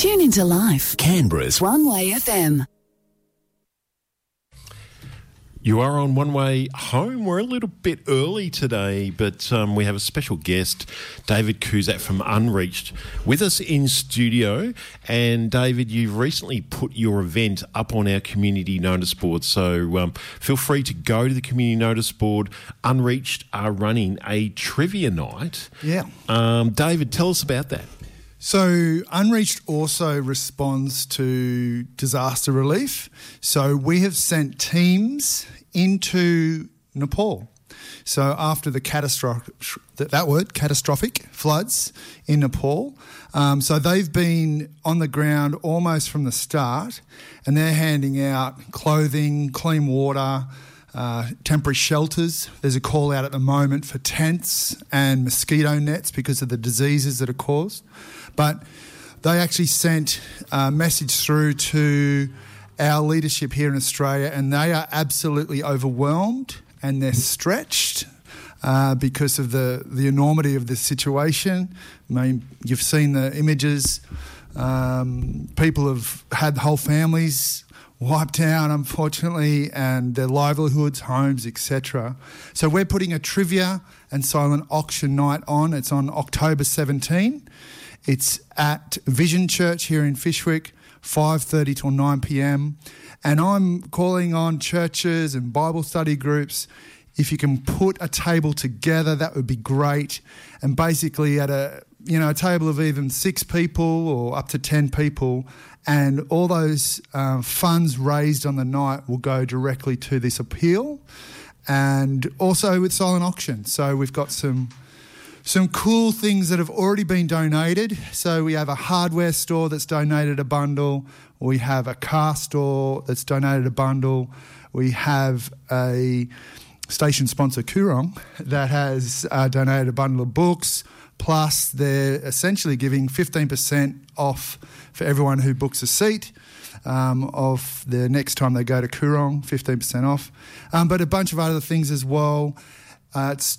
Tune into life. Canberra's One Way FM. You are on One Way Home. We're a little bit early today, but we have a special guest, David Kuzak from Unreached, with us in studio. And David, you've recently put your event up on our community notice board, so feel free to go to the community notice board. Unreached are running a trivia night. Yeah. David, tell us about that. So Unreached also responds to disaster relief. So we have sent teams into Nepal. So after the catastrophic floods in Nepal, so they've been on the ground almost from the start, and they're handing out clothing, clean water, temporary shelters. There's a call out at the moment for tents and mosquito nets because of the diseases that are caused. But they actually sent a message through to our leadership here in Australia, and they are absolutely overwhelmed and they're stretched because of the enormity of this situation. I mean, you've seen the images. People have had whole families wiped out, unfortunately, and their livelihoods, homes, etc. So we're putting a trivia and silent auction night on. It's on October 17. It's at Vision Church here in Fyshwick, 5:30 till 9 p.m. And I'm calling on churches and Bible study groups. If you can put a table together, that would be great. And basically at a table of even 6 people or up to 10 people, and all those funds raised on the night will go directly to this appeal. And also with silent auction. So we've got some cool things that have already been donated. So we have a hardware store that's donated a bundle. We have a car store that's donated a bundle. We have a station sponsor, Coorong, that has donated a bundle of books. Plus, they're essentially giving 15% off for everyone who books a seat of the next time they go to Coorong, 15% off. But a bunch of other things as well. It's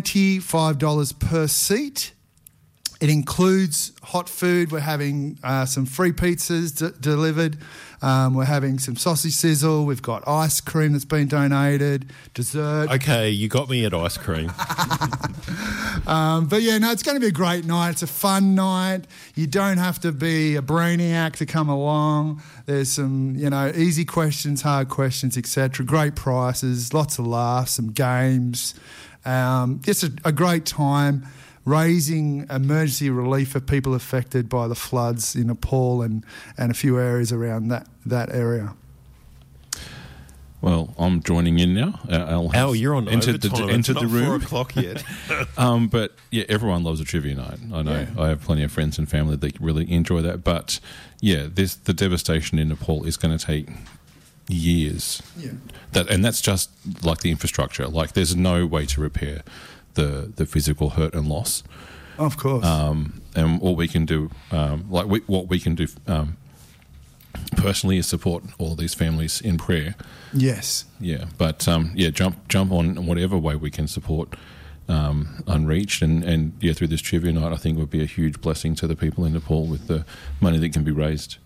$25 per seat. It includes hot food. We're having some free pizzas delivered. We're having some sausage sizzle. We've got ice cream that's been donated, dessert. Okay, you got me at ice cream. But yeah, no, it's going to be a great night. It's a fun night. You don't have to be a brainiac to come along. There's some, easy questions, hard questions, etc. Great prices, lots of laughs, some games. Just a great time raising emergency relief for people affected by the floods in Nepal and a few areas around that area. Well, I'm joining in now. Al, you're on entered overtime. Entered the room. It's not 4 o'clock yet. But yeah, everyone loves a trivia night. I know. Yeah. I have plenty of friends and family that really enjoy that. But yeah, the devastation in Nepal is going to take years. Yeah. That's just like the infrastructure. Like there's no way to repair the physical hurt and loss. Of course. And all we can do, what we can do personally is support all of these families in prayer. Yes. Yeah, but jump on whatever way we can support Unreached, and through this trivia night, I think would be a huge blessing to the people in Nepal with the money that can be raised.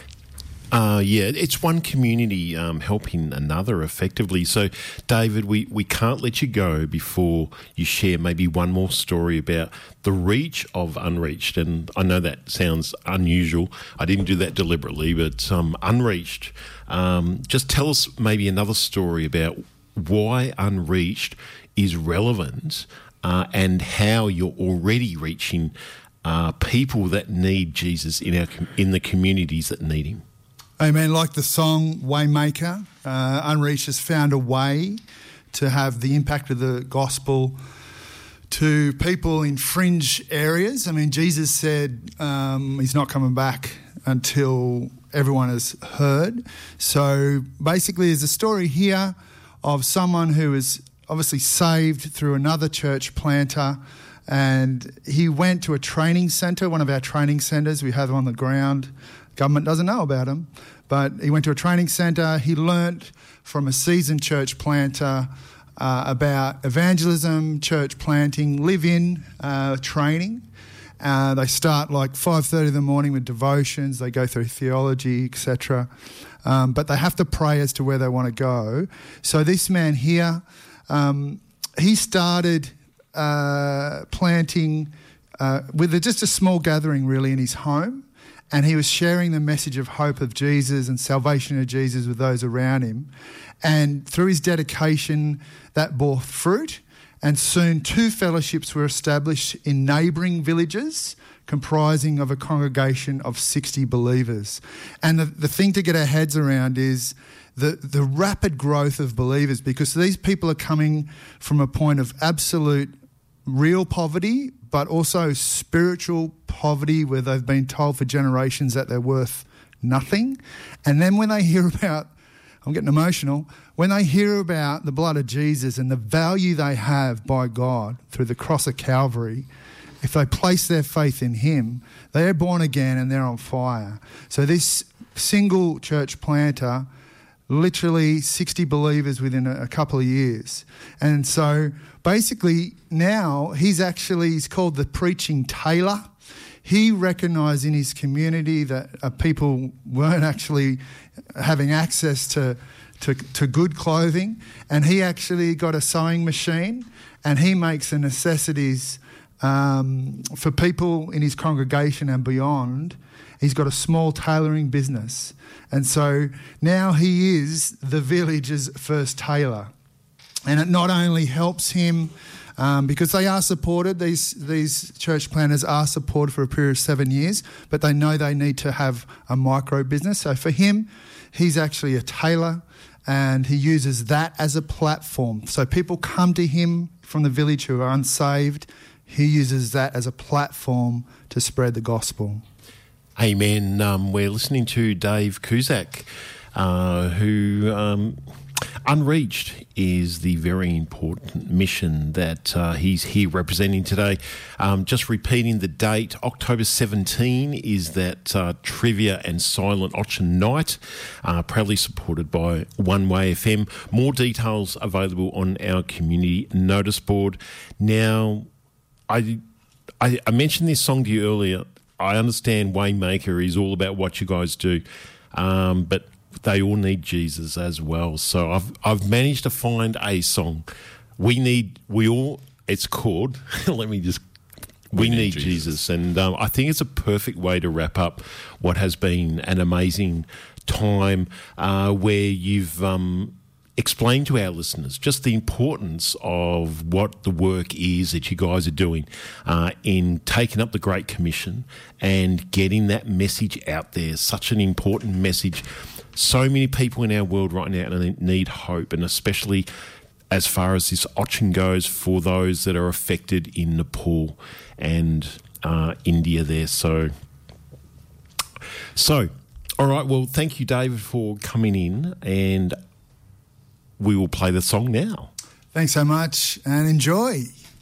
It's one community helping another effectively. So, David, we can't let you go before you share maybe one more story about the reach of Unreached. And I know that sounds unusual. I didn't do that deliberately, but Unreached, just tell us maybe another story about why Unreached is relevant and how you're already reaching people that need Jesus in the communities that need him. Amen. Like the song Waymaker, Unreached has found a way to have the impact of the gospel to people in fringe areas. I mean, Jesus said he's not coming back until everyone has heard. So basically there's a story here of someone who is obviously saved through another church planter, and he went to a training centre, one of our training centres. We have them on the ground. Government doesn't know about him, but he went to a training centre. He learnt from a seasoned church planter about evangelism, church planting, live-in training, They start like 5:30 in the morning with devotions. They go through theology, etc. But they have to pray as to where they want to go. So this man here, he started planting with just a small gathering really in his home. And he was sharing the message of hope of Jesus and salvation of Jesus with those around him. And through his dedication, that bore fruit. And soon 2 fellowships were established in neighbouring villages, comprising of a congregation of 60 believers. And the thing to get our heads around is the rapid growth of believers, because these people are coming from a point of absolute real poverty, but also spiritual poverty where they've been told for generations that they're worth nothing. And then when they hear about, I'm getting emotional, when they hear about the blood of Jesus and the value they have by God through the cross of Calvary, if they place their faith in him, they're born again and they're on fire. So this single church planter, literally 60 believers within a couple of years. And so basically now he's called the preaching tailor. He recognised in his community that people weren't actually having access to good clothing, and he actually got a sewing machine, and he makes the necessities for people in his congregation and beyond. He's got a small tailoring business. And so now he is the village's first tailor. And it not only helps him because they are supported, these church planners are supported for a period of 7 years, but they know they need to have a micro business. So for him, he's actually a tailor, and he uses that as a platform. So people come to him from the village who are unsaved. He uses that as a platform to spread the gospel. Amen. We're listening to Dave Cusack, who Unreached is the very important mission that he's here representing today. Just repeating the date, October 17 is that trivia and silent auction night, proudly supported by One Way FM. More details available on our community notice board. Now, I mentioned this song to you earlier. I understand Waymaker is all about what you guys do, but they all need Jesus as well. So I've managed to find a song. It's called, We Need Jesus. And I think it's a perfect way to wrap up what has been an amazing time where you've explain to our listeners just the importance of what the work is that you guys are doing in taking up the Great Commission and getting that message out there. Such an important message. So many people in our world right now need hope, and especially as far as this auction goes for those that are affected in Nepal and India there. So, all right, well, thank you, David, for coming in, and we will play the song now. Thanks so much, and enjoy.